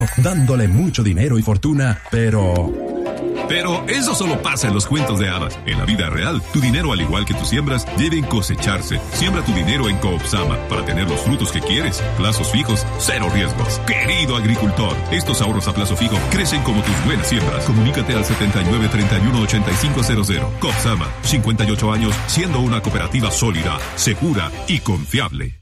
dándole mucho dinero y fortuna, pero eso solo pasa en los cuentos de hadas. En la vida real, tu dinero, al igual que tus siembras, deben cosecharse. Siembra tu dinero en Coopsama para tener los frutos que quieres. Plazos fijos, cero riesgos. Querido agricultor, estos ahorros a plazo fijo crecen como tus buenas siembras. Comunícate al 79 31 8500. Coopsama, 58 años siendo una cooperativa sólida, segura y confiable.